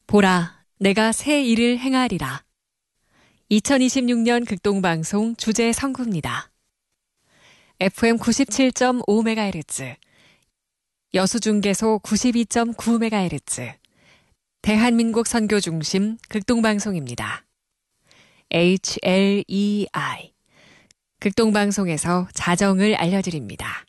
보라, 내가 새 일을 행하리라. 2026년 극동방송 주제 선구입니다. FM 97.5MHz, 여수중계소 92.9MHz, 대한민국 선교중심 극동방송입니다. HLEI, 극동방송에서 자정을 알려드립니다.